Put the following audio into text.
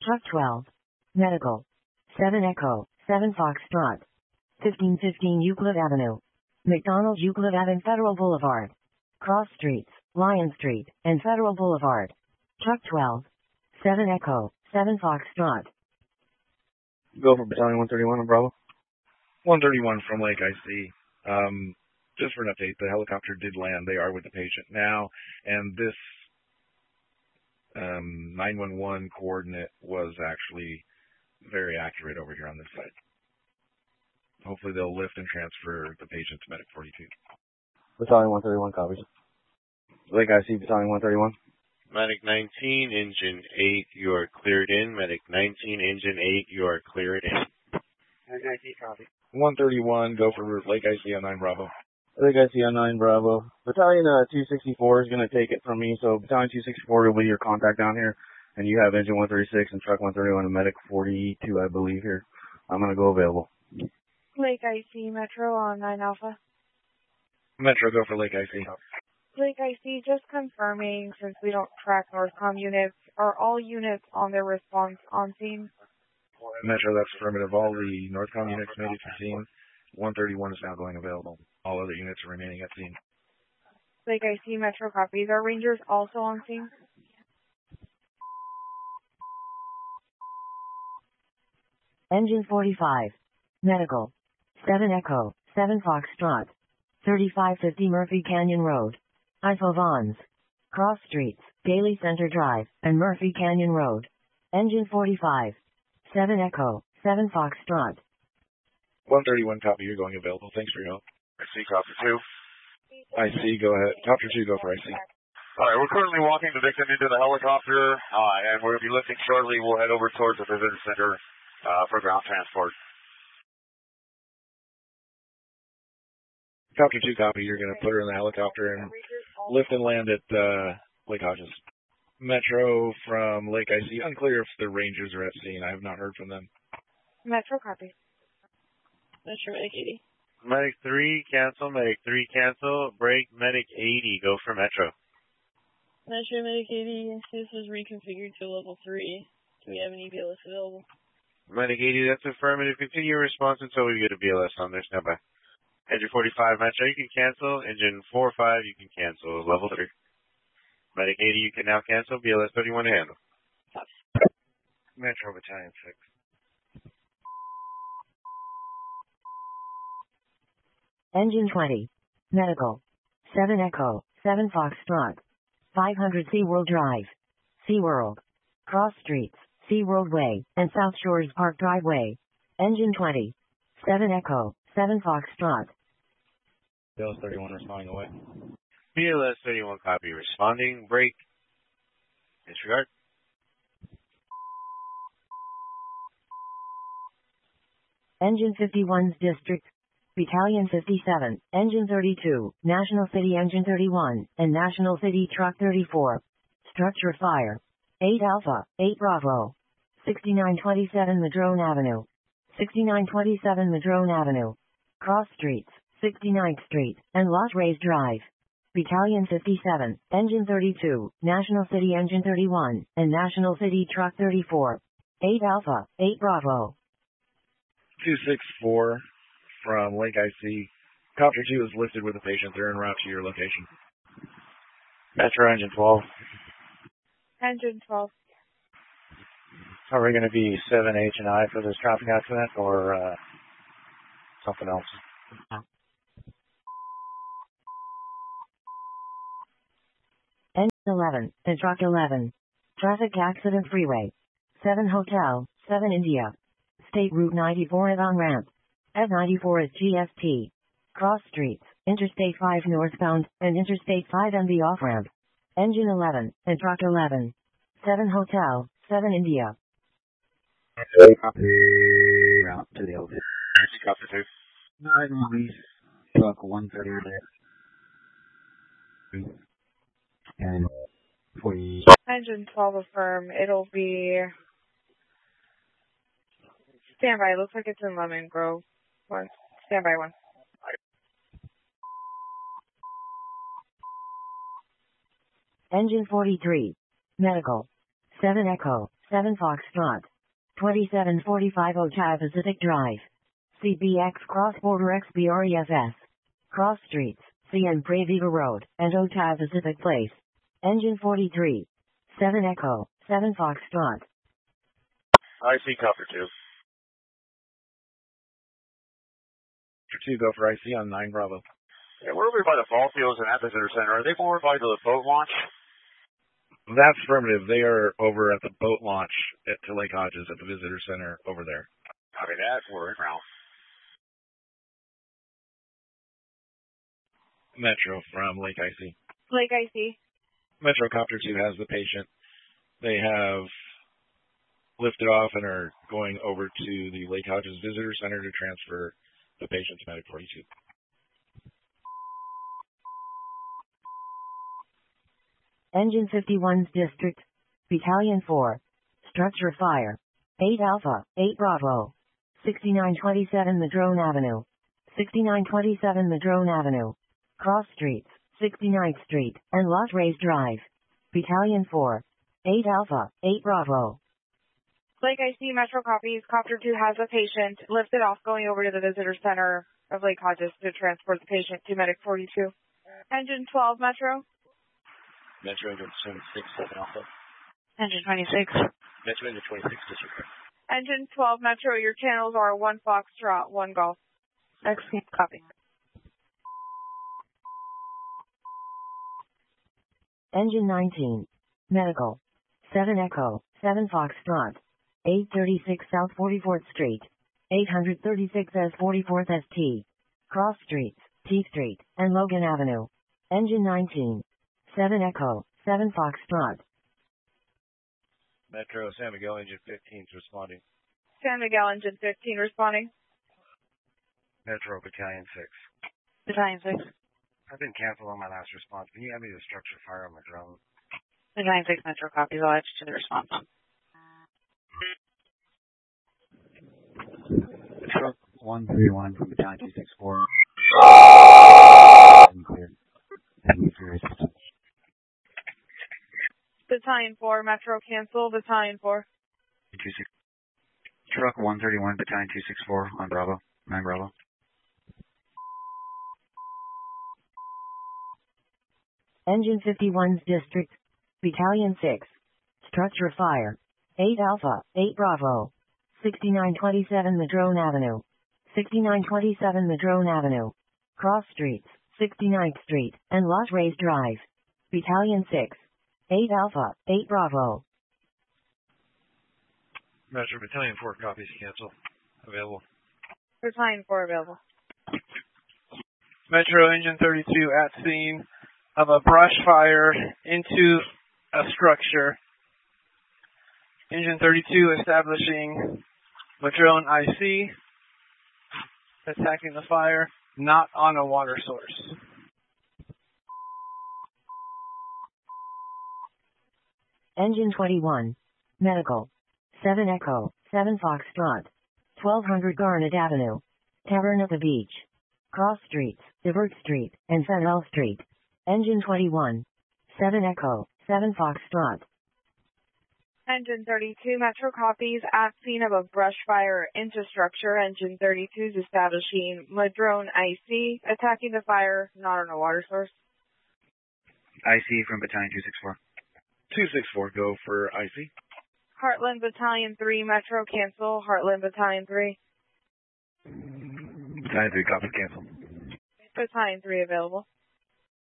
Truck 12. Medical. 7 Echo, 7 Foxtrot. 1515 Euclid Avenue. McDonald Euclid Avenue Federal Boulevard. Cross Streets, Lion Street, and Federal Boulevard. Truck 12. 7 Echo, 7 Foxtrot. Go for Battalion 131 on Bravo. 131 from Lake IC. Just for an update, the helicopter did land. They are with the patient now, and this 911 coordinate was actually very accurate over here on this side. Hopefully they'll lift and transfer the patient to Medic 42. Battalion 131 copies. Lake IC, Battalion 131. Medic 19, Engine 8, you are cleared in. Medic 19, Engine 8, you are cleared in. Lake IC, copy. 131, go for Lake IC on 9 Bravo. Lake IC on 9 Bravo. Battalion 264 is going to take it from me, so Battalion 264 will be your contact down here, and you have Engine 136 and Truck 131 and Medic 42, I believe, here. I'm going to go available. Lake IC, Metro on 9 Alpha. Metro, go for Lake IC. Lake IC, just confirming, since we don't track Northcom units, are all units on their response on scene? Metro, that's affirmative. All the Northcom units made it to scene. 131 is now going available. All other units are remaining at scene. Lake IC, Metro copies. Are Rangers also on scene? Engine 45. Medical. 7 Echo, 7 Foxtrot. 3550 Murphy Canyon Road. IFO Vons. Cross Streets, Daly Center Drive, and Murphy Canyon Road. Engine 45. 7 Echo, 7 Foxtrot. 131 copy, you're going available. Thanks for your help. IC, copy 2. IC, go ahead. Copter 2, go for IC. All right, we're currently walking the victim into the helicopter, and we'll be lifting shortly. We'll head over towards the visitor center for ground transport. Copter 2 copy, you're going to put her in the helicopter and lift and land at Lake Hodges. Metro from Lake IC, unclear if the Rangers are at scene. I have not heard from them. Metro copies. Metro Medic 80. Medic 3, cancel. Medic 3, cancel. Break. Medic 80, go for Metro. Metro Medic 80, this was reconfigured to level 3. Do we have any BLS available? Medic 80, that's affirmative. Continue your response until we get a BLS on there. Stand by. Engine 45, Metro, you can cancel. Engine 45, you can cancel. Level 3. Medic 80, you can now cancel. BLS 31 to handle. Metro Battalion 6. Engine 20. Medical. 7 Echo, 7 Foxtrot. 500 SeaWorld Drive. SeaWorld. Cross Streets, SeaWorld Way, and South Shores Park Driveway. Engine 20. 7 Echo, 7 Foxtrot. BLS 31 responding away. BLS 31 copy responding. Break. Disregard. Engine 51's District. Battalion 57, Engine 32, National City Engine 31, and National City Truck 34. Structure fire. 8 Alpha, 8 Bravo. 6927 Madrone Avenue. 6927 Madrone Avenue. Cross Streets, 69th Street, and Los Reyes Drive. Battalion 57, Engine 32, National City Engine 31, and National City Truck 34. 8 Alpha, 8 Bravo. 264 from Lake IC. Copter 2 is listed with the patient. They're en route to your location. Metro Engine 12. Engine 12. Are we going to be 7H and I for this traffic accident or something else? Engine 11, and Truck 11. Traffic accident freeway. 7 Hotel, 7 India. State Route 94 at on-ramp. F94 is GST. Cross Streets, Interstate 5 northbound, and Interstate 5 and the off-ramp. Engine 11, and Truck 11. 7 Hotel, 7 India. Copy. Route to the open. Copy 2. 9 release. Truck 130. And 40. Engine 12 affirm. It'll be... Standby. Looks like it's in Lemon Grove. Standby 1. Engine 43. Medical. 7 Echo, 7 Foxtrot. 2745 Otay Pacific Drive. CBX Cross Border XBREFS. Cross Streets, CN Previva Road, and Otay Pacific Place. Engine 43. 7 Echo, 7 Foxtrot. IC Copter 2. Copter 2, go for IC on 9 Bravo. Yeah, we're over by the ball fields and at the visitor center. Are they forward by the boat launch? That's affirmative. They are over at the boat launch to Lake Hodges at the visitor center over there. Copy that. We're in route. Metro from Lake IC. Lake IC. Metro Copter 2 has the patient. They have lifted off and are going over to the Lake Hodges Visitor Center to transfer the patient to Medic 42. Engine 51's District. Battalion 4. Structure Fire. 8 Alpha, 8 Bravo. 6927 Madrone Avenue. 6927 Madrone Avenue. Cross Streets, 69th Street, and Los Reyes Drive. Battalion 4. 8 Alpha, 8 Bravo. Lake IC, Metro copies. Copter 2 has a patient. Lifted off going over to the visitor center of Lake Hodges to transport the patient to Medic 42. Engine 12, Metro. Metro Engine 26, 7 Alpha. Engine 26. Metro Engine 26, District. Engine 12, Metro, your channels are 1 Foxtrot, 1 Golf. Excellent. Copy. Engine 19. Medical. 7 Echo, 7 Foxtrot. 836 South 44th Street. 836 S 44th ST. Cross Streets, T Street, and Logan Avenue. Engine 19. 7 Echo, 7 Foxtrot. Metro San Miguel Engine 15 is responding. San Miguel, Engine 15 responding. Metro Battalion 6. Battalion 6. I've been canceled on my last response. Can you have me to structure fire on my drone? Battalion 6 Metro copies. I'll add you to the response. Truck 131 from Battalion 264. Cleared. Thank you for your assistance. Battalion 4, Metro cancel. Battalion 4. Truck 131, Battalion 264 on Bravo. 9 Bravo. Engine 51's District. Battalion 6. Structure Fire. 8 Alpha, 8 Bravo. 6927 Madrone Avenue. 6927 Madrone Avenue. Cross Streets, 69th Street, and Los Reyes Drive. Battalion 6. 8 Alpha, 8 Bravo. Metro Battalion 4 copies cancel. Available. Battalion 4 available. Metro Engine 32 at scene of a brush fire into a structure. Engine 32 establishing Madrone IC, attacking the fire, not on a water source. Engine 21. Medical. 7 Echo, 7 Foxtrot. 1200 Garnet Avenue. Tavern at the Beach. Cross Streets, Divert Street, and Federal Street. Engine 21. 7 Echo, 7 Foxtrot. Engine 32, Metro copies at scene of a brush fire into structure. Engine 32 is establishing Madrone IC, attacking the fire, not on a water source. IC from Battalion 264. 264, go for IC. Heartland Battalion 3, Metro cancel. Heartland Battalion 3. Battalion 3 copies cancel. Battalion 3 available.